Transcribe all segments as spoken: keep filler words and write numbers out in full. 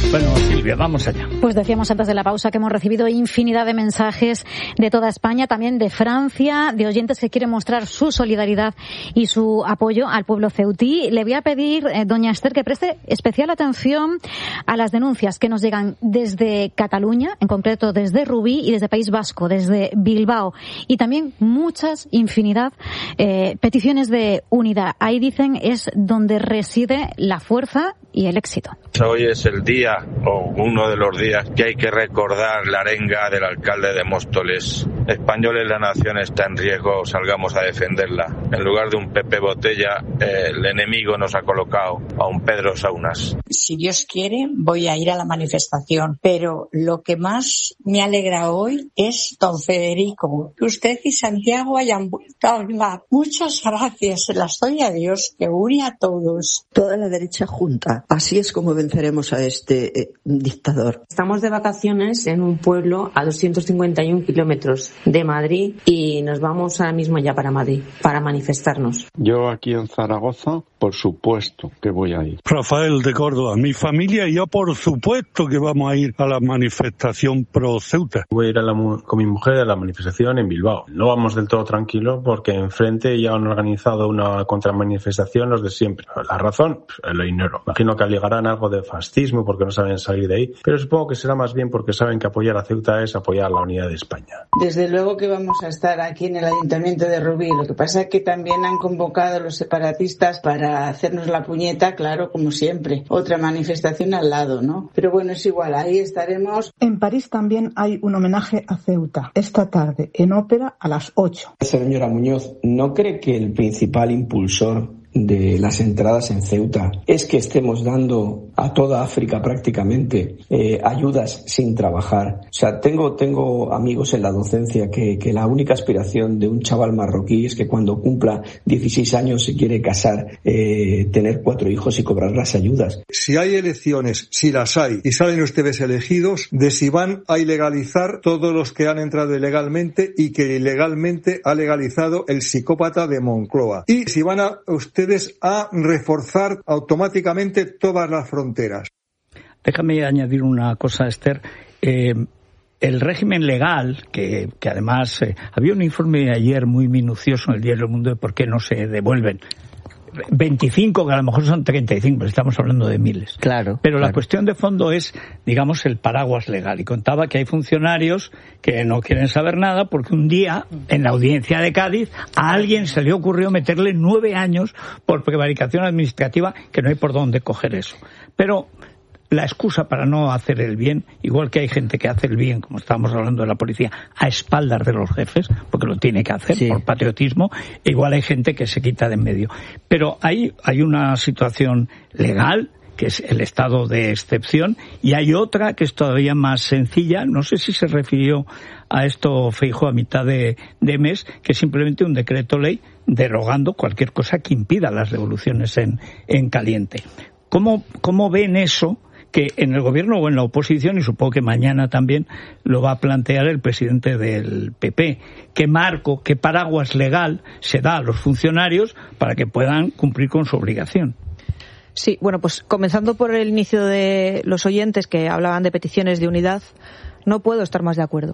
Bueno, Silvia, vamos allá. Pues decíamos antes de la pausa que hemos recibido infinidad de mensajes de toda España, también de Francia, de oyentes que quieren mostrar su solidaridad y su apoyo al pueblo ceutí. Le voy a pedir, eh, doña Esther, que preste especial atención a las denuncias que nos llegan desde Cataluña, en concreto desde Rubí, y desde País Vasco, desde Bilbao. Y también muchas, infinidad, eh, peticiones de unidad. Ahí dicen es donde reside la fuerza y el éxito. Hoy es el día, o uno de los días, que hay que recordar la arenga del alcalde de Móstoles. Españoles, la nación está en riesgo, salgamos a defenderla. En lugar de un Pepe Botella, eh, el enemigo nos ha colocado a un Pedro Saunas. Si Dios quiere, voy a ir a la manifestación, pero lo que más me alegra hoy es don Federico, que usted y Santiago hayan vuelto a hablar. Muchas gracias, se las doy a Dios, que une a todos. Toda la derecha junta, así es como venceremos a este eh, dictador. Estamos de vacaciones en un pueblo a doscientos cincuenta y un kilómetros de Madrid y nos vamos ahora mismo ya para Madrid, para manifestarnos. Yo aquí en Zaragoza, por supuesto que voy a ir. Rafael de Córdoba, mi familia y yo por supuesto que vamos a ir a la manifestación pro Ceuta. Voy a ir a la, con mi mujer a la manifestación en Bilbao. No vamos del todo tranquilos porque enfrente ya han organizado una contramanifestación los de siempre. La razón, pues, lo ignoro. Imagino que alegarán algo de fascismo porque no saben salir de ahí, pero supongo que será más bien porque saben que apoyar a Ceuta es apoyar la unidad de España. Desde luego que vamos a estar aquí en el Ayuntamiento de Rubí. Lo que pasa es que también han convocado a los separatistas para hacernos la puñeta, claro, como siempre. Otra manifestación al lado, ¿no? Pero bueno, es igual, ahí estaremos. En París también hay un homenaje a Ceuta, esta tarde, en ópera a las ocho. Señora Muñoz, ¿no cree que el principal impulsor de las entradas en Ceuta es que estemos dando a toda África prácticamente eh, ayudas sin trabajar? O sea, tengo tengo amigos en la docencia que, que la única aspiración de un chaval marroquí es que cuando cumpla dieciséis años se quiere casar, eh, tener cuatro hijos y cobrar las ayudas. Si hay elecciones, si las hay, y salen ustedes elegidos, de si van a ilegalizar todos los que han entrado ilegalmente y que ilegalmente ha legalizado el psicópata de Moncloa. Y si van a ustedes a reforzar automáticamente todas las fronteras. Déjame añadir una cosa, Esther. Eh, el régimen legal, que, que además eh, había un informe ayer muy minucioso en el Diario del Mundo de por qué no se devuelven veinticinco, que a lo mejor son treinta y cinco, pero estamos hablando de miles. Claro. Pero claro. La cuestión de fondo es, digamos, el paraguas legal. Y contaba que hay funcionarios que no quieren saber nada porque un día, en la audiencia de Cádiz, a alguien se le ocurrió meterle nueve años por prevaricación administrativa, que no hay por dónde coger eso. Pero la excusa para no hacer el bien, igual que hay gente que hace el bien, como estábamos hablando de la policía, a espaldas de los jefes, porque lo tiene que hacer sí. por patriotismo, igual hay gente que se quita de en medio. Pero hay, hay una situación legal, que es el estado de excepción, y hay otra que es todavía más sencilla, no sé si se refirió a esto Feijóo a mitad de, de mes, que es simplemente un decreto ley derogando cualquier cosa que impida las devoluciones en, en caliente. ¿Cómo, cómo ven eso? Que en el gobierno o en la oposición, y supongo que mañana también lo va a plantear el presidente del P P, qué marco, qué paraguas legal se da a los funcionarios para que puedan cumplir con su obligación. Sí, bueno, pues comenzando por el inicio de los oyentes que hablaban de peticiones de unidad, no puedo estar más de acuerdo.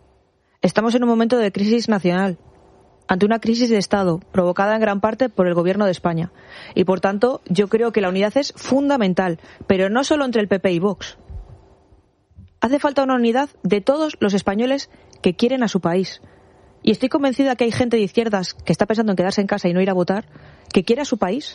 Estamos en un momento de crisis nacional, ante una crisis de Estado provocada en gran parte por el Gobierno de España. Y, por tanto, yo creo que la unidad es fundamental, pero no solo entre el P P y Vox. Hace falta una unidad de todos los españoles que quieren a su país. Y estoy convencida que hay gente de izquierdas que está pensando en quedarse en casa y no ir a votar, que quiere a su país.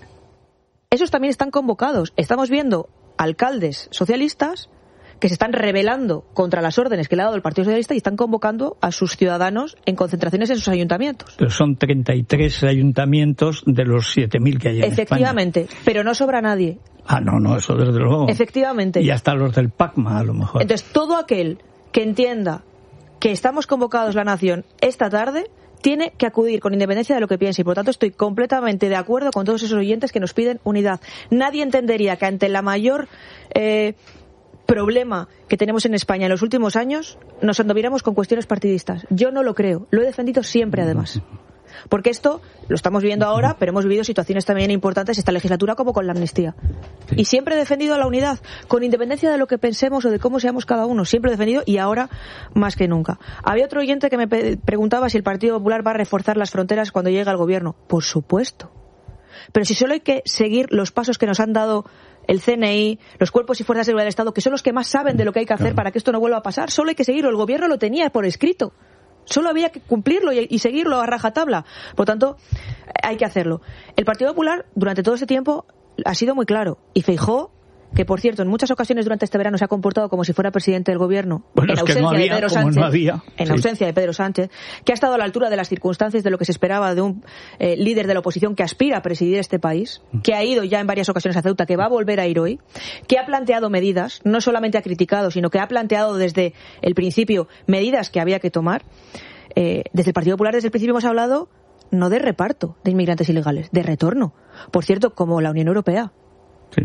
Esos también están convocados. Estamos viendo alcaldes socialistas que se están rebelando contra las órdenes que le ha dado el Partido Socialista y están convocando a sus ciudadanos en concentraciones en sus ayuntamientos. Pero son treinta y tres ayuntamientos de los siete mil que hay en Efectivamente, España. Pero no sobra nadie. Ah, no, no, eso desde luego. Efectivamente. Y hasta los del PACMA, a lo mejor. Entonces, todo aquel que entienda que estamos convocados la nación esta tarde tiene que acudir con independencia de lo que piense, y por tanto estoy completamente de acuerdo con todos esos oyentes que nos piden unidad. Nadie entendería que ante la mayor eh, problema que tenemos en España en los últimos años nos anduviéramos con cuestiones partidistas. Yo no lo creo, lo he defendido siempre además. Porque esto lo estamos viviendo ahora, pero hemos vivido situaciones también importantes esta legislatura, como con la amnistía. Sí. Y siempre he defendido la unidad, con independencia de lo que pensemos o de cómo seamos cada uno. Siempre he defendido, y ahora más que nunca. Había otro oyente que me preguntaba si el Partido Popular va a reforzar las fronteras cuando llegue al gobierno. Por supuesto. Pero si solo hay que seguir los pasos que nos han dado el C N I, los cuerpos y fuerzas de seguridad del Estado, que son los que más saben de lo que hay que hacer para que esto no vuelva a pasar, solo hay que seguirlo. El gobierno lo tenía por escrito. Solo había que cumplirlo y, y seguirlo a rajatabla. Por lo tanto, hay que hacerlo. El Partido Popular, durante todo este tiempo, ha sido muy claro. Y Feijóo, que por cierto, en muchas ocasiones durante este verano se ha comportado como si fuera presidente del gobierno, bueno, en es ausencia que no había, de Pedro como Sánchez, no había. en Sí. ausencia de Pedro Sánchez, que ha estado a la altura de las circunstancias de lo que se esperaba de un eh, líder de la oposición que aspira a presidir este país, que ha ido ya en varias ocasiones a Ceuta, que va a volver a ir hoy, que ha planteado medidas, no solamente ha criticado, sino que ha planteado desde el principio medidas que había que tomar. Eh, desde el Partido Popular, desde el principio hemos hablado no de reparto de inmigrantes ilegales, de retorno. Por cierto, como la Unión Europea. Sí.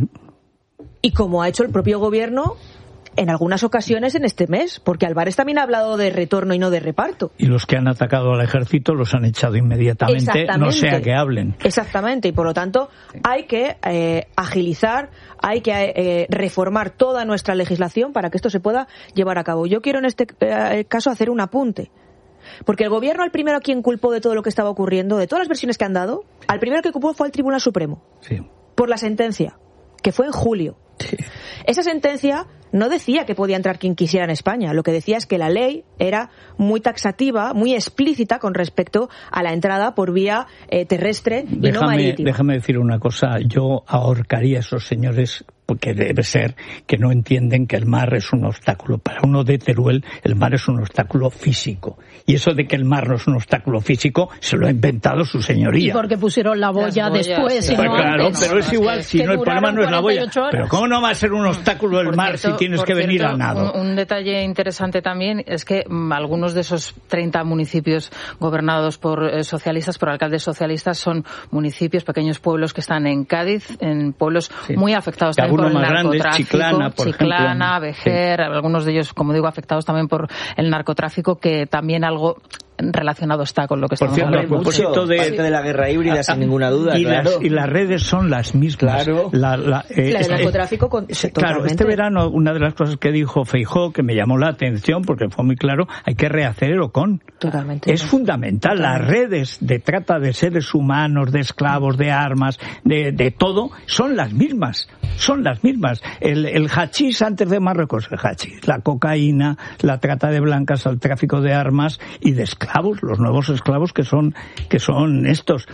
Y como ha hecho el propio gobierno en algunas ocasiones en este mes, porque Álvarez también ha hablado de retorno y no de reparto. Y los que han atacado al ejército los han echado inmediatamente, no sea que hablen. Exactamente, y por lo tanto hay que eh, agilizar, hay que eh, reformar toda nuestra legislación para que esto se pueda llevar a cabo. Yo quiero en este eh, caso hacer un apunte. Porque el gobierno, al primero a quien culpó de todo lo que estaba ocurriendo, de todas las versiones que han dado, al primero que culpó fue al Tribunal Supremo. Sí. Por la sentencia, que fue en julio. Sí. Esa sentencia no decía que podía entrar quien quisiera en España. Lo que decía es que la ley era muy taxativa, muy explícita con respecto a la entrada por vía eh, terrestre y déjame, no marítima. Déjame decir una cosa. Yo ahorcaría a esos señores, porque debe ser que no entienden que el mar es un obstáculo. Para uno de Teruel, el mar es un obstáculo físico. Y eso de que el mar no es un obstáculo físico, se lo ha inventado su señoría. Y porque pusieron la boya boyas, después. sí. Y Pues no claro, antes. pero es igual, si no, el problema no es la boya. Pero ¿cómo no va a ser un obstáculo el Por mar cierto, si tienes por que venir cierto, a nado? Un, un detalle interesante también es que mm, algunos de esos treinta municipios gobernados por eh, socialistas, por alcaldes socialistas, son municipios, pequeños pueblos que están en Cádiz, en pueblos Sí. muy afectados Que también por el algunos más grandes, narcotráfico. Chiclana, por Chiclana, ejemplo. Vejer, sí. Algunos de ellos, como digo, afectados también por el narcotráfico, que también algo relacionado está con lo que Por estamos cierto, hablando. a propósito de, parte de la guerra híbrida, sin ninguna duda, y, claro. las, y las redes son las mismas. Claro. La, la, eh, La del este- narcotráfico con, Claro, totalmente. este verano una de las cosas que dijo Feijóo que me llamó la atención porque fue muy claro, hay que rehacer el OCON. Totalmente. Es fundamental. Totalmente. Las redes de trata de seres humanos, de esclavos, de armas, de, de todo, son las mismas. Son las mismas. El, el hachís antes de Marruecos, el hachís, la cocaína, la trata de blancas, el tráfico de armas y de esclavos, los nuevos esclavos que son, que son estos.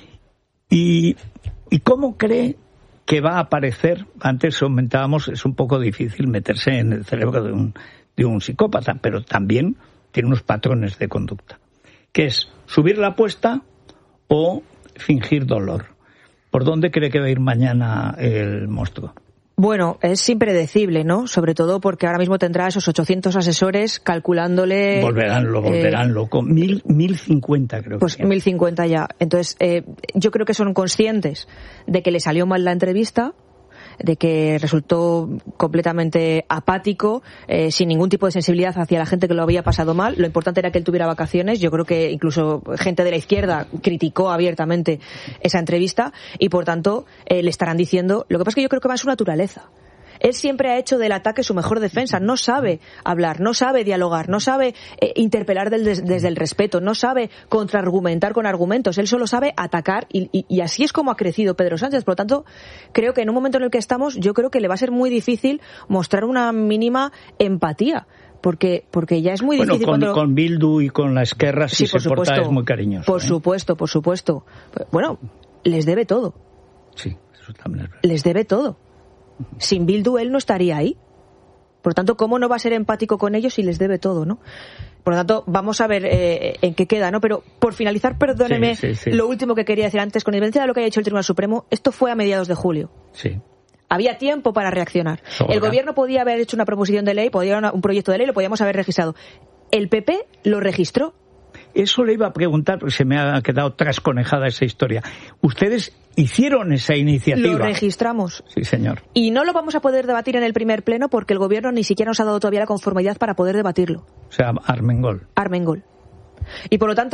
Y, ¿Y cómo cree que va a aparecer? Antes comentábamos, es un poco difícil meterse en el cerebro de un, de un psicópata, pero también tiene unos patrones de conducta, que es subir la apuesta o fingir dolor. ¿Por dónde cree que va a ir mañana el monstruo? Bueno, es impredecible, ¿no? Sobre todo porque ahora mismo tendrá esos ochocientos asesores calculándole... Volverán, lo volverán eh, loco. Mil, mil cincuenta creo Pues que. mil cincuenta ya. Entonces, eh, yo creo que son conscientes de que le salió mal la entrevista, de que resultó completamente apático, eh, sin ningún tipo de sensibilidad hacia la gente que lo había pasado mal. Lo importante era que él tuviera vacaciones. Yo creo que incluso gente de la izquierda criticó abiertamente esa entrevista y, por tanto, eh, le estarán diciendo... Lo que pasa es que yo creo que va en su naturaleza. Él siempre ha hecho del ataque su mejor defensa. No sabe hablar, no sabe dialogar, no sabe eh, interpelar del, des, desde el respeto, no sabe contraargumentar con argumentos. Él solo sabe atacar y, y, y así es como ha crecido Pedro Sánchez. Por lo tanto, creo que en un momento en el que estamos, yo creo que le va a ser muy difícil mostrar una mínima empatía. Porque, porque ya es muy bueno, difícil con, cuando... con Bildu y con la Esquerra si Sí, por se porta supuesto. es muy cariñoso. Por ¿eh? supuesto, por supuesto. Bueno, les debe todo. Sí, eso también es verdad. Les debe todo. Sin Bildu él no estaría ahí. Por lo tanto, ¿cómo no va a ser empático con ellos si les debe todo, no? Por lo tanto, vamos a ver eh, en qué queda, ¿no? Pero por finalizar, perdóneme, Sí, sí, sí. lo último que quería decir antes, con independencia de lo que haya hecho el Tribunal Supremo, esto fue a mediados de julio. Sí. Había tiempo para reaccionar. Sobra. El gobierno podía haber hecho una proposición de ley, podía haber un proyecto de ley, lo podíamos haber registrado. El P P lo registró. Eso le iba a preguntar, porque se me ha quedado trasconejada esa historia. ¿Ustedes hicieron esa iniciativa? Lo registramos. Sí, señor. Y no lo vamos a poder debatir en el primer pleno porque el gobierno ni siquiera nos ha dado todavía la conformidad para poder debatirlo. O sea, Armengol. Armengol. Y por lo tanto,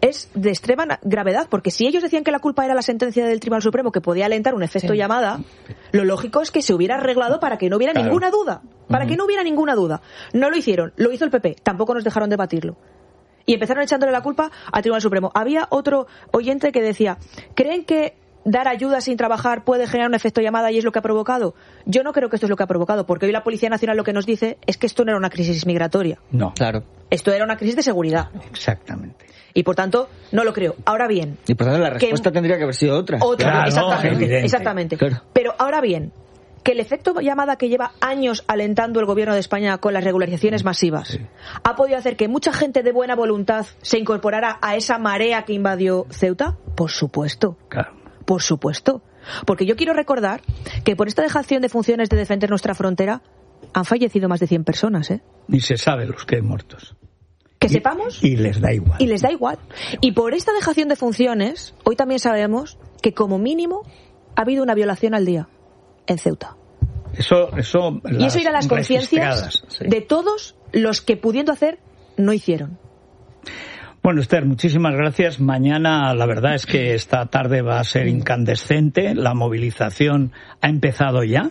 es de extrema gravedad, porque si ellos decían que la culpa era la sentencia del Tribunal Supremo, que podía alentar un efecto sí. llamada, lo lógico es que se hubiera arreglado para que no hubiera claro. ninguna duda, para uh-huh. que no hubiera ninguna duda. No lo hicieron, lo hizo el P P, tampoco nos dejaron debatirlo. Y empezaron echándole la culpa al Tribunal Supremo. Había otro oyente que decía, ¿creen que dar ayuda sin trabajar puede generar un efecto llamada y es lo que ha provocado? Yo no creo que esto es lo que ha provocado, porque hoy la Policía Nacional lo que nos dice es que esto no era una crisis migratoria. No, claro. Esto era una crisis de seguridad. Exactamente. Y por tanto, no lo creo. Ahora bien... Y por tanto la respuesta que, tendría que haber sido otra. Otra, claro, exactamente. Evidente. exactamente. Claro. Pero ahora bien, que el efecto llamada que lleva años alentando el gobierno de España con las regularizaciones masivas sí. ha podido hacer que mucha gente de buena voluntad se incorporara a esa marea que invadió Ceuta. Por supuesto. Claro. Por supuesto. Porque yo quiero recordar que por esta dejación de funciones de defender nuestra frontera han fallecido más de cien personas, ¿eh? Ni se sabe los que hay muertos. Que y, sepamos. Y les da igual. Y les da igual. Y por esta dejación de funciones, hoy también sabemos que como mínimo ha habido una violación al día en Ceuta. Eso, eso, y eso irá a las conciencias sí. de todos los que pudiendo hacer no hicieron. Bueno, Esther, muchísimas gracias. Mañana, la verdad es que esta tarde va a ser incandescente. La movilización ha empezado ya.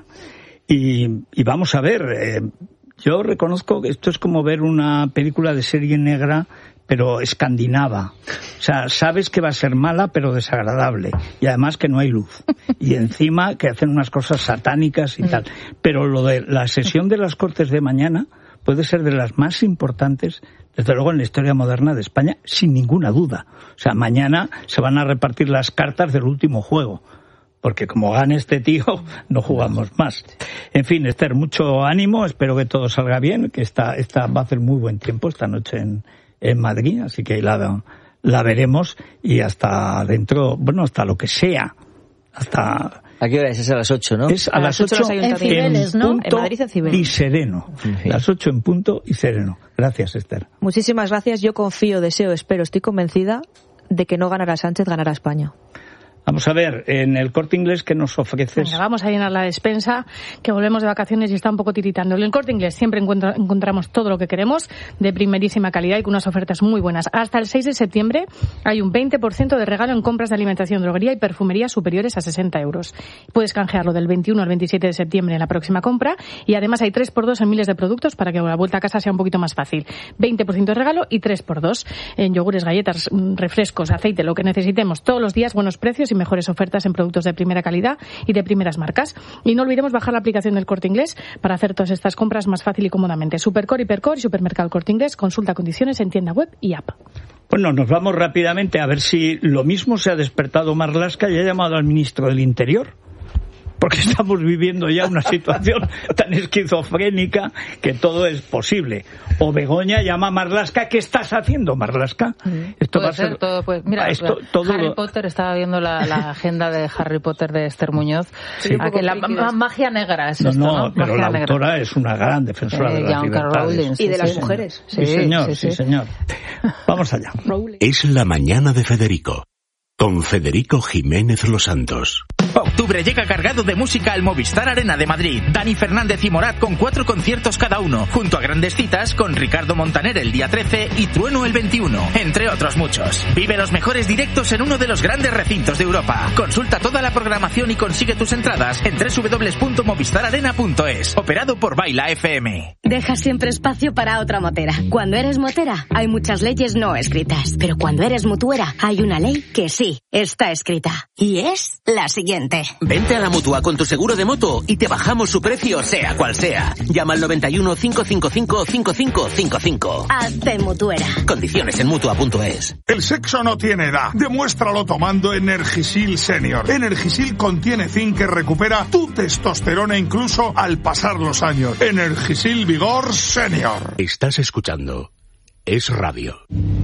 Y, y vamos a ver, eh, yo reconozco que esto es como ver una película de serie negra, pero escandinava. O sea, sabes que va a ser mala, pero desagradable. Y además que no hay luz. Y encima que hacen unas cosas satánicas y tal. Pero lo de la sesión de las Cortes de mañana puede ser de las más importantes, desde luego, en la historia moderna de España, sin ninguna duda. O sea, mañana se van a repartir las cartas del último juego. Porque como gane este tío, no jugamos más. En fin, Esther, mucho ánimo. Espero que todo salga bien, que esta, esta va a hacer muy buen tiempo esta noche en, en Madrid. Así que la, la veremos y hasta dentro, bueno, hasta lo que sea. Hasta... ¿A qué hora es? Es a las ocho, ¿no? Es a, a las ocho en, Cibeles, ¿no? En Madrid, en Cibeles. Y sereno. Sí. Las ocho en punto y sereno. Gracias, Esther. Muchísimas gracias. Yo confío, deseo, espero, estoy convencida de que no ganará Sánchez, ganará España. Vamos a ver, en el Corte Inglés, ¿qué nos ofreces? Venga, vamos a llenar la despensa, que volvemos de vacaciones y está un poco tiritando. En el Corte Inglés siempre encuentra, encontramos todo lo que queremos, de primerísima calidad y con unas ofertas muy buenas. Hasta el seis de septiembre hay un veinte por ciento de regalo en compras de alimentación, droguería y perfumería superiores a sesenta euros. Puedes canjearlo del veintiuno al veintisiete de septiembre en la próxima compra y además hay tres por dos en miles de productos para que la vuelta a casa sea un poquito más fácil. veinte por ciento de regalo y tres por dos en yogures, galletas, refrescos, aceite, lo que necesitemos todos los días, buenos precios y mejores ofertas en productos de primera calidad y de primeras marcas. Y no olvidemos bajar la aplicación del Corte Inglés para hacer todas estas compras más fácil y cómodamente. Supercore, Hipercore y Supermercado Corte Inglés. Consulta condiciones en tienda web y app. Bueno, nos vamos rápidamente a ver si lo mismo se ha despertado Marlaska y ha llamado al ministro del Interior. Porque estamos viviendo ya una situación tan esquizofrénica que todo es posible. O Begoña llama a Marlaska. ¿Qué estás haciendo, Marlaska? Mm. Esto puede va a ser, ser todo. Pues, mira, esto, todo Harry lo... Potter, estaba viendo la, la agenda de Harry Potter de Esther Muñoz. Sí. A que la ma- magia negra es no, esto, no, ¿no? pero Magia la negra. autora es una gran defensora eh, de las J K. libertades. Rowling, sí, y de las sí, mujeres. Sí, sí señor, sí, sí, sí señor. Vamos allá. Es la mañana de Federico, con Federico Jiménez Los Santos. Octubre llega cargado de música al Movistar Arena de Madrid. Dani Fernández y Morat con cuatro conciertos cada uno, junto a grandes citas con Ricardo Montaner el día trece y Trueno el veintiuno, entre otros muchos. Vive los mejores directos en uno de los grandes recintos de Europa. Consulta toda la programación y consigue tus entradas en doble u doble u doble u punto movistar arena punto es. Operado por Baila F M. Deja siempre espacio para otra motera. Cuando eres motera, hay muchas leyes no escritas. Pero cuando eres mutuera, hay una ley que sí está escrita. Y es la siguiente. Vente a la Mutua con tu seguro de moto y te bajamos su precio sea cual sea. Llama al noventa y uno, cinco cinco cinco, cinco cinco cinco cinco. Hazte mutuera. Condiciones en mutua punto es. El sexo no tiene edad. Demuéstralo tomando Energisil Senior. Energisil contiene zinc que recupera tu testosterona incluso al pasar los años. Energisil Vigor Senior. Estás escuchando Es Radio.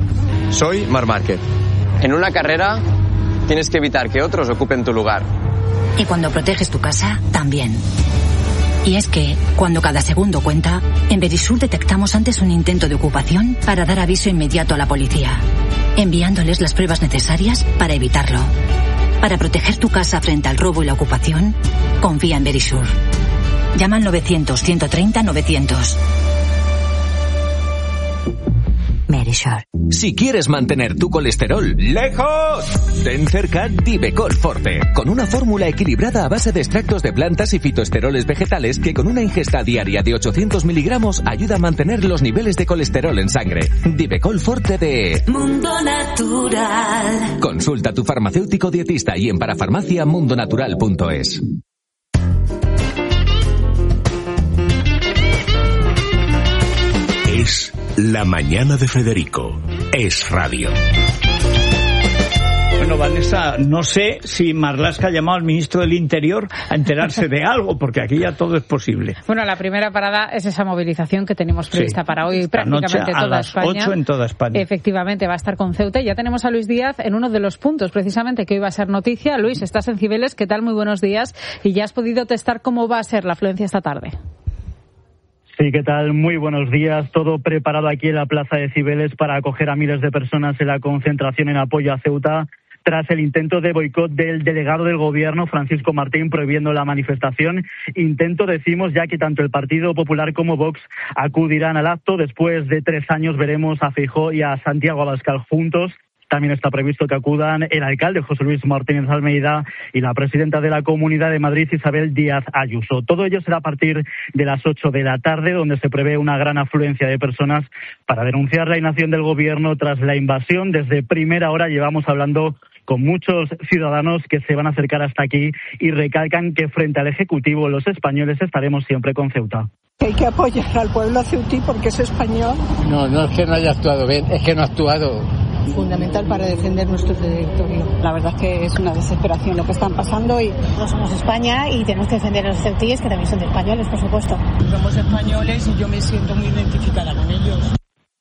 Soy Marc Márquez. En una carrera tienes que evitar que otros ocupen tu lugar. Y cuando proteges tu casa, también. Y es que, cuando cada segundo cuenta, en Verisur detectamos antes un intento de ocupación para dar aviso inmediato a la policía, enviándoles las pruebas necesarias para evitarlo. Para proteger tu casa frente al robo y la ocupación, confía en Verisur. Llama al novecientos, ciento treinta, novecientos. Verisure. Si quieres mantener tu colesterol lejos, ten cerca Divecol Forte, con una fórmula equilibrada a base de extractos de plantas y fitoesteroles vegetales que con una ingesta diaria de ochocientos miligramos ayuda a mantener los niveles de colesterol en sangre. Divecol Forte de Mundo Natural. Consulta a tu farmacéutico dietista y en parafarmacia mundonatural punto es. Es La Mañana de Federico. Es radio. Bueno, Vanessa, no sé si Marlaska ha llamado al ministro del Interior a enterarse de algo, porque aquí ya todo es posible. Bueno, la primera parada es esa movilización que tenemos prevista sí, para hoy, prácticamente toda a las España. ocho en toda España. Efectivamente, va a estar con Ceuta. Y ya tenemos a Luis Díaz en uno de los puntos, precisamente, que hoy va a ser noticia. Luis, estás en Cibeles. ¿Qué tal? Muy buenos días. Y ya has podido testar cómo va a ser la afluencia esta tarde. Sí, ¿qué tal? Muy buenos días. Todo preparado aquí en la plaza de Cibeles para acoger a miles de personas en la concentración en apoyo a Ceuta, tras el intento de boicot del delegado del gobierno, Francisco Martín, prohibiendo la manifestación. Intento, decimos, ya que tanto el Partido Popular como Vox acudirán al acto. Después de tres años veremos a Feijóo y a Santiago Abascal juntos. También está previsto que acudan el alcalde José Luis Martínez Almeida y la presidenta de la Comunidad de Madrid, Isabel Díaz Ayuso. Todo ello será a partir de las ocho de la tarde, donde se prevé una gran afluencia de personas para denunciar la inacción del gobierno tras la invasión. Desde primera hora llevamos hablando con muchos ciudadanos que se van a acercar hasta aquí y recalcan que frente al Ejecutivo los españoles estaremos siempre con Ceuta. Hay que apoyar al pueblo ceutí porque es español. No, no es que no haya actuado bien, es que no ha actuado. Fundamental para defender nuestro territorio. La verdad es que es una desesperación lo que están pasando y nosotros somos España y tenemos que defender a los ceutíes que también son de españoles, por supuesto. Somos españoles y yo me siento muy identificada con ellos.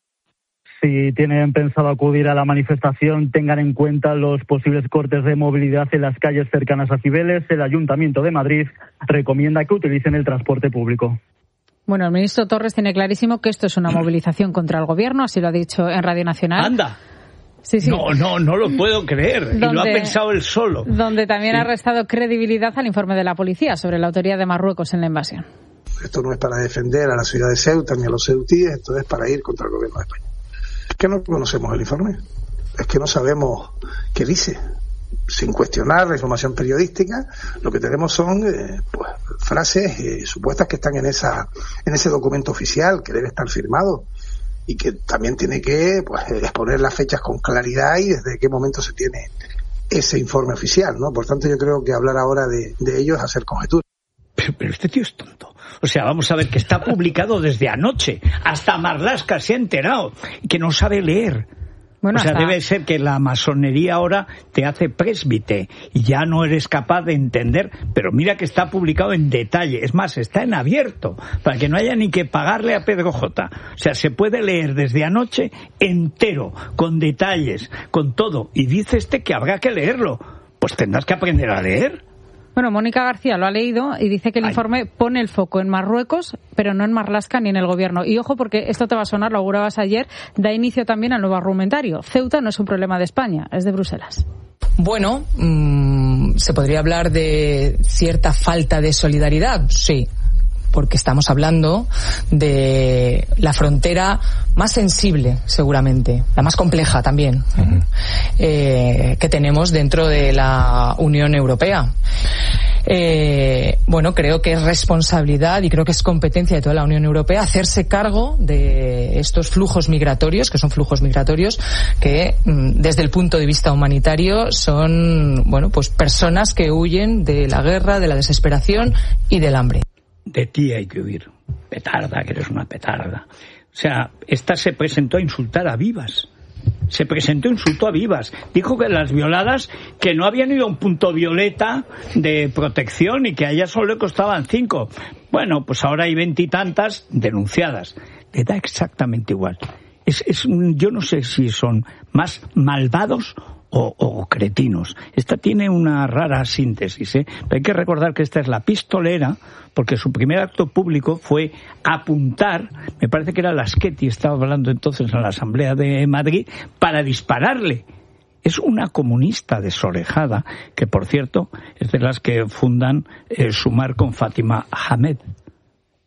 Si tienen pensado acudir a la manifestación, tengan en cuenta los posibles cortes de movilidad en las calles cercanas a Cibeles. El Ayuntamiento de Madrid recomienda que utilicen el transporte público. Bueno, el ministro Torres tiene clarísimo que esto es una movilización contra el gobierno, así lo ha dicho en Radio Nacional. ¡Anda! Sí, sí. No, no, no lo puedo creer. Donde, y lo ha pensado él solo. Donde también sí. ha restado credibilidad al informe de la policía sobre la autoría de Marruecos en la invasión. Esto no es para defender a la ciudad de Ceuta ni a los ceutíes, esto es para ir contra el gobierno de España. Es que no conocemos el informe, es que no sabemos qué dice. Sin cuestionar la información periodística, lo que tenemos son eh, pues, frases eh, supuestas que están en esa en ese documento oficial que debe estar firmado y que también tiene que pues, exponer las fechas con claridad y desde qué momento se tiene ese informe oficial, ¿no? Por tanto, yo creo que hablar ahora de, de ello es hacer conjeturas. Pero, pero este tío es tonto. O sea, vamos a ver que está publicado desde anoche. Hasta Marlaska se ha enterado que no sabe leer. Bueno, o sea, hasta... debe ser que la masonería ahora te hace presbite y ya no eres capaz de entender, pero mira que está publicado en detalle, es más, está en abierto, para que no haya ni que pagarle a Pedro J. O sea, se puede leer desde anoche entero, con detalles, con todo, y dice este que habrá que leerlo. Pues tendrás que aprender a leer. Bueno, Mónica García lo ha leído y dice que el Ay. informe pone el foco en Marruecos, pero no en Marlaska ni en el gobierno. Y ojo, porque esto te va a sonar, lo augurabas ayer, da inicio también al nuevo argumentario. Ceuta no es un problema de España, es de Bruselas. Bueno, mmm, se podría hablar de cierta falta de solidaridad, sí, porque estamos hablando de la frontera más sensible, seguramente, la más compleja también, uh-huh. eh, que tenemos dentro de la Unión Europea. Eh, bueno, creo que es responsabilidad y creo que es competencia de toda la Unión Europea hacerse cargo de estos flujos migratorios, que son flujos migratorios que, desde el punto de vista humanitario, son, bueno, pues personas que huyen de la guerra, de la desesperación y del hambre. De ti hay que huir. Petarda, que eres una petarda. O sea, esta se presentó a insultar a Vivas. Se presentó, insultó a Vivas. Dijo que las violadas, que no habían ido a un punto violeta de protección y que a ellas solo le costaban cinco. Bueno, pues ahora hay veintitantas denunciadas. Le da exactamente igual. Es, es, yo no sé si son más malvados O, o cretinos. Esta tiene una rara síntesis, ¿eh? Pero hay que recordar que esta es la pistolera, porque su primer acto público fue apuntar, me parece que era Laschetti, estaba hablando entonces en la Asamblea de Madrid, para dispararle. Es una comunista desorejada, que por cierto es de las que fundan eh, Sumar con Fátima Ahmed.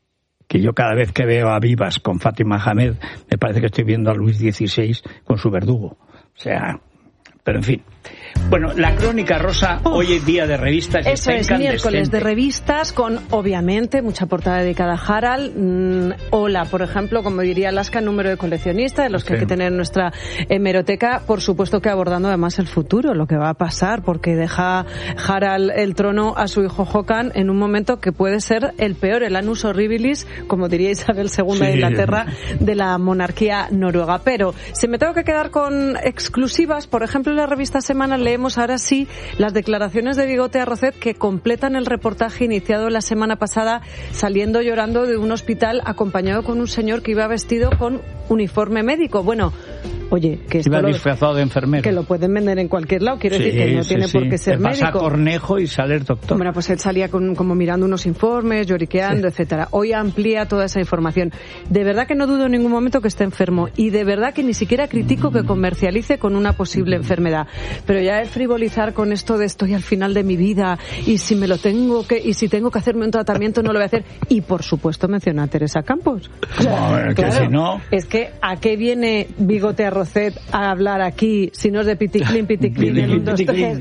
que yo cada vez que veo a Vivas con Fátima Hamed, me parece que estoy viendo a Luis dieciséis con su verdugo. O sea, pero en fin. Bueno, la Crónica Rosa, Uf, hoy es día de revistas. Y eso es, miércoles de revistas con, obviamente, mucha portada dedicada a Harald. Mm, hola, por ejemplo, como diría Alaska, número de coleccionista, de los que sí hay que tener en nuestra hemeroteca. Por supuesto que abordando además el futuro, lo que va a pasar, porque deja Harald el trono a su hijo Håkan en un momento que puede ser el peor, el annus horribilis, como diría Isabel segunda sí. de Inglaterra, de la monarquía noruega. Pero si me tengo que quedar con exclusivas, por ejemplo, en la revista Semana leemos ahora sí las declaraciones de Bigote Arrocet que completan el reportaje iniciado la semana pasada saliendo llorando de un hospital acompañado con un señor que iba vestido con uniforme médico. Bueno, oye, que esto iba lo, disfrazado de enfermero. Que lo pueden vender en cualquier lado, quiero sí, decir que no sí, tiene sí. por qué ser Te médico. pasa Cornejo y sale el doctor. Bueno, pues él salía con, como mirando unos informes, lloriqueando, sí. etcétera. Hoy amplía toda esa información. De verdad que no dudo en ningún momento que esté enfermo y de verdad que ni siquiera critico que comercialice con una posible enfermedad. Pero ya el frivolizar con esto de estoy al final de mi vida y si me lo tengo que y si tengo que hacerme un tratamiento no lo voy a hacer. Y por supuesto menciona a Teresa Campos. O sea, a ver, claro, que si no... Es que ¿a qué viene Bigote Arrocet a hablar aquí si no es de Piticlin, Piticlin, el uno, dos, tres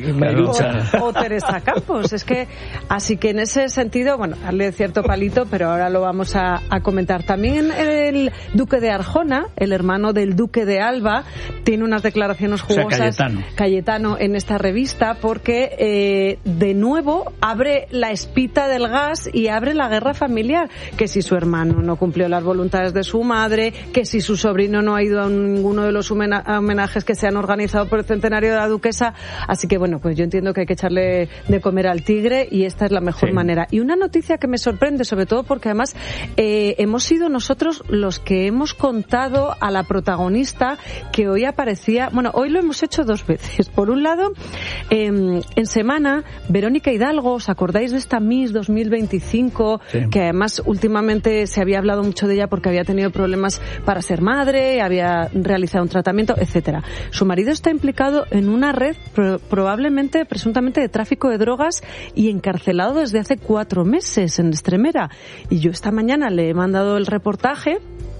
o, o Teresa Campos? Es que, así que en ese sentido, bueno, darle cierto palito, pero ahora lo vamos a, a comentar. También el duque de Arjona, el hermano del duque de Alba, tiene unas declaraciones jugosas. O sea, Cayetano. Cayetano en esta revista porque eh, de nuevo abre la espita del gas y abre la guerra familiar, que si su hermano no cumplió las voluntades de su madre, que si su sobrino no ha ido a ninguno de los homenajes que se han organizado por el centenario de la duquesa. Así que bueno, pues yo entiendo que hay que echarle de comer al tigre y esta es la mejor sí. manera. Y una noticia que me sorprende, sobre todo porque además eh, hemos sido nosotros los que hemos contado a la protagonista que hoy aparecía, bueno, hoy lo hemos hecho dos veces. Por un lado, eh, en Semana, Verónica Hidalgo, ¿os acordáis de esta Miss dos mil veinticinco? Sí. Que además últimamente se había hablado mucho de ella porque había tenido problemas para ser madre, había realizado un tratamiento, etcétera. Su marido está implicado en una red pro- probablemente, presuntamente, de tráfico de drogas y encarcelado desde hace cuatro meses en Extremera. Y yo esta mañana le he mandado el reportaje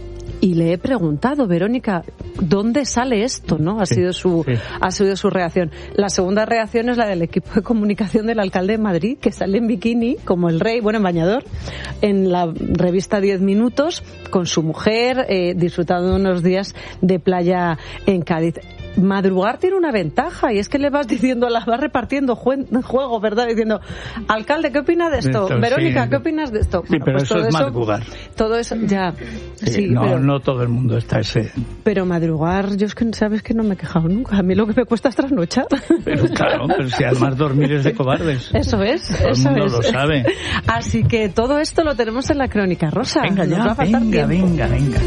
y le he preguntado, Verónica, ¿dónde sale esto? ¿No? Ha sí, sido su sí. ha sido su reacción. La segunda reacción es la del equipo de comunicación del alcalde de Madrid, que sale en bikini, como el rey, bueno, en bañador, en la revista Diez Minutos, con su mujer, eh, disfrutando de unos días de playa en Cádiz. Madrugar tiene una ventaja y es que le vas diciendo, la vas repartiendo jue- juego, ¿verdad? Diciendo, alcalde, ¿qué opina de esto? esto Verónica, sí. ¿qué opinas de esto? Sí, bueno, pero pues eso todo es eso, madrugar. Todo eso, ya. Sí, sí no, pero, no todo el mundo está ese. Pero madrugar, yo es que sabes que no me he quejado nunca. A mí lo que me cuesta es trasnochar. Pero claro, pero si además dormir es de cobardes. Eso es, todo eso el mundo es. lo sabe. Así que todo esto lo tenemos en la Crónica Rosa. Venga Nos ya, va a faltar venga, tiempo. venga, venga.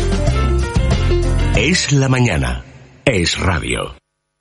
Es la mañana. Es radio.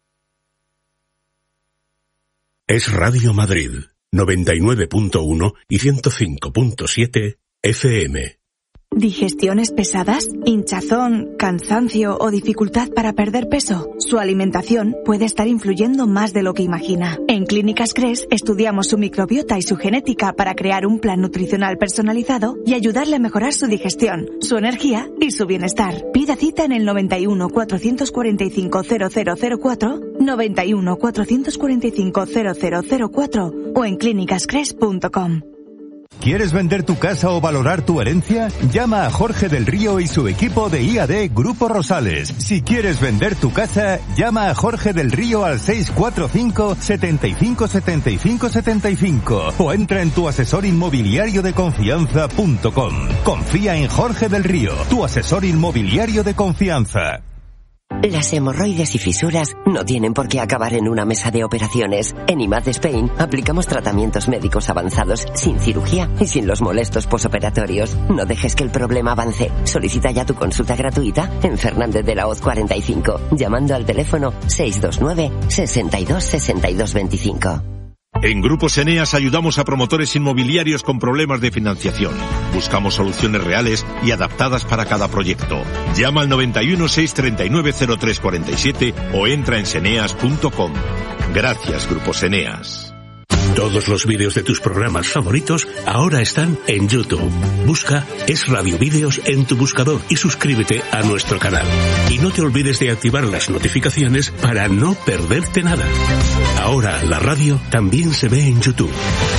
Es Radio Madrid, noventa y nueve punto uno y ciento cinco punto siete F M. ¿Digestiones pesadas? ¿Hinchazón, cansancio o dificultad para perder peso? Su alimentación puede estar influyendo más de lo que imagina. En Clínicas Cres estudiamos su microbiota y su genética para crear un plan nutricional personalizado y ayudarle a mejorar su digestión, su energía y su bienestar. Pida cita en el noventa y uno, cuatrocientos cuarenta y cinco, cero cero cero cuatro, noventa y uno, cuatrocientos cuarenta y cinco, cero cero cero cuatro o en clínicas cres punto com. ¿Quieres vender tu casa o valorar tu herencia? Llama a Jorge del Río y su equipo de I A D Grupo Rosales. Si quieres vender tu casa, llama a Jorge del Río al seis cuatro cinco, setenta y cinco, setenta y cinco, setenta y cinco o entra en tu asesor inmobiliario de confianza punto com. Confía en Jorge del Río, tu asesor inmobiliario de confianza. Las hemorroides y fisuras no tienen por qué acabar en una mesa de operaciones. En I M A D Spain aplicamos tratamientos médicos avanzados sin cirugía y sin los molestos posoperatorios. No dejes que el problema avance. Solicita ya tu consulta gratuita en Fernández de la Hoz cuarenta y cinco, llamando al teléfono seis dos nueve, sesenta y dos, sesenta y dos veinticinco. En Grupos Eneas ayudamos a promotores inmobiliarios con problemas de financiación. Buscamos soluciones reales y adaptadas para cada proyecto. Llama al noventa y uno, seiscientos treinta y nueve, cero tres cuarenta y siete o entra en seneas punto com. Gracias, Grupos Eneas. Todos los vídeos de tus programas favoritos ahora están en YouTube. Busca Es Radio Vídeos en tu buscador y suscríbete a nuestro canal. Y no te olvides de activar las notificaciones para no perderte nada. Ahora la radio también se ve en YouTube.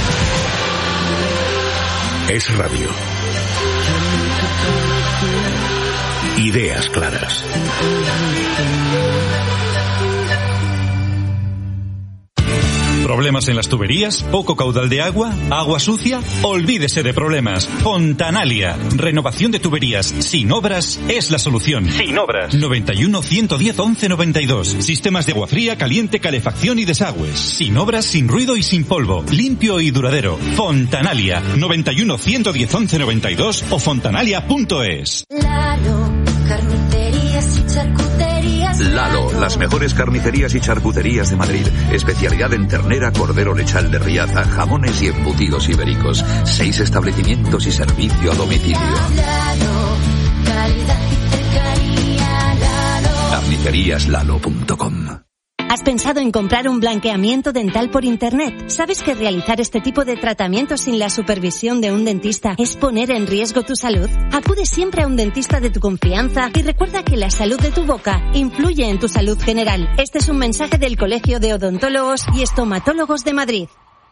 Es Radio. Ideas claras. ¿Problemas en las tuberías? ¿Poco caudal de agua? ¿Agua sucia? Olvídese de problemas. Fontanalia. Renovación de tuberías sin obras es la solución. Sin obras. noventa y uno, ciento diez, once noventa y dos. Sistemas de agua fría, caliente, calefacción y desagües. Sin obras, sin ruido y sin polvo. Limpio y duradero. Fontanalia. noventa y uno, ciento diez, once noventa y dos o fontanalia punto es. Lalo, carnicerías y charcuterías. Lalo, las mejores carnicerías y charcuterías de Madrid. Especialidad en ternera, cordero lechal de Riaza, jamones y embutidos ibéricos. Seis establecimientos y servicio a domicilio. Lalo, calidad y cercanía. Lalo. carnicerías lalo punto com. ¿Has pensado en comprar un blanqueamiento dental por internet? ¿Sabes que realizar este tipo de tratamientos sin la supervisión de un dentista es poner en riesgo tu salud? Acude siempre a un dentista de tu confianza y recuerda que la salud de tu boca influye en tu salud general. Este es un mensaje del Colegio de Odontólogos y Estomatólogos de Madrid.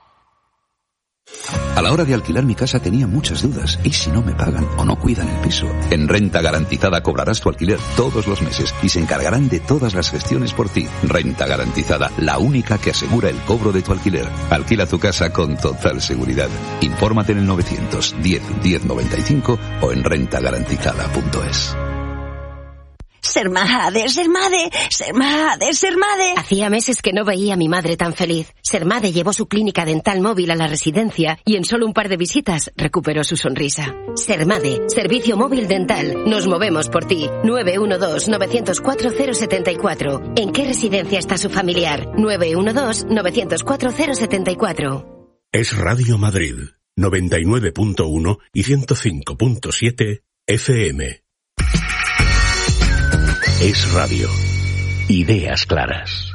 A la hora de alquilar mi casa tenía muchas dudas. ¿Y si no me pagan o no cuidan el piso? En Renta Garantizada cobrarás tu alquiler todos los meses y se encargarán de todas las gestiones por ti. Renta Garantizada, la única que asegura el cobro de tu alquiler. Alquila tu casa con total seguridad. Infórmate en el novecientos diez, diez noventa y cinco o en renta garantizada punto es. Sermade, Sermade, Sermade, Sermade. Hacía meses que no veía a mi madre tan feliz. Sermade llevó su clínica dental móvil a la residencia y en solo un par de visitas recuperó su sonrisa. Sermade, servicio móvil dental. Nos movemos por ti. nueve uno dos, nueve cero cuatro, cero siete cuatro. ¿En qué residencia está su familiar? nueve uno dos, nueve cero cuatro, cero siete cuatro. Es Radio Madrid, noventa y nueve punto uno y ciento cinco punto siete F M. Es Radio. Ideas claras.